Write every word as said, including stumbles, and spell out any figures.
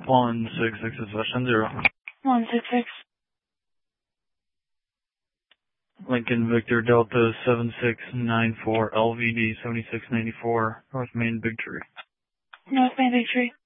one six six is Western Zero. one six six. Lincoln Victor Delta seven six nine four L V D seventy-six ninety-four, North Main Big Tree. North Main Big Tree.